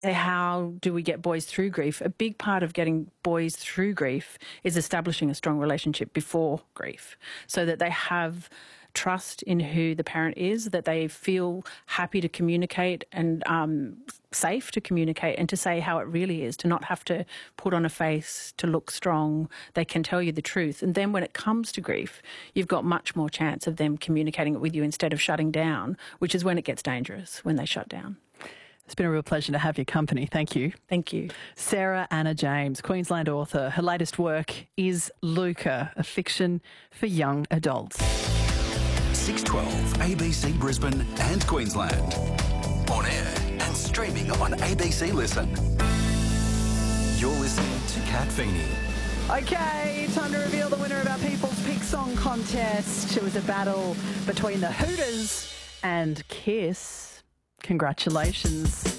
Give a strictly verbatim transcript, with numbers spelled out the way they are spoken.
How do we get boys through grief? A big part of getting boys through grief is establishing a strong relationship before grief so that they have trust in who the parent is, that they feel happy to communicate and um, safe to communicate and to say how it really is, to not have to put on a face, to look strong. They can tell you the truth. And then when it comes to grief, you've got much more chance of them communicating it with you instead of shutting down, which is when it gets dangerous, when they shut down. It's been a real pleasure to have your company. Thank you. Thank you. Sarah Anna James, Queensland author. Her latest work is Luca, a fiction for young adults. six twelve A B C Brisbane and Queensland. On air and streaming on A B C Listen. You're listening to Kat Feeney. Okay, time to reveal the winner of our People's Pick Song contest. It was a battle between the Hooters and Kiss. Congratulations.